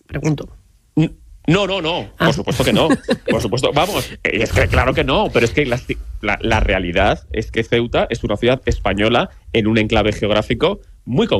Pregunto. No. Por supuesto que no. Por supuesto, vamos, es que claro que no, pero es que la realidad es que Ceuta es una ciudad española en un enclave geográfico muy concreto.